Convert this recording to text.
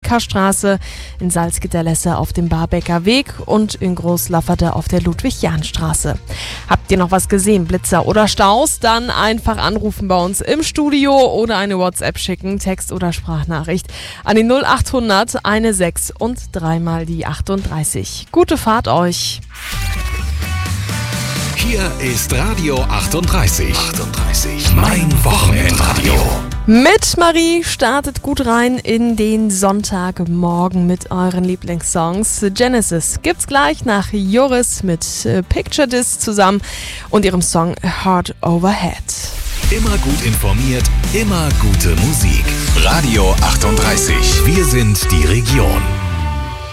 Annika-Straße, in Salzgitter-Lesse auf dem Barbecker Weg und in Großlafferte auf der Ludwig-Jahn-Straße. Habt ihr noch was gesehen, Blitzer oder Staus? Dann einfach anrufen bei uns im Studio oder eine WhatsApp schicken, Text- oder Sprachnachricht an die 0800 16 und 3 mal die 38. Gute Fahrt euch! Hier ist Radio 38. Mein Wochenendradio. Mit Marie startet gut rein in den Sonntagmorgen mit euren Lieblingssongs. Genesis gibt's gleich nach Joris mit Picture This zusammen und ihrem Song Heart Over Head. Immer gut informiert, immer gute Musik. Radio 38. Wir sind die Region.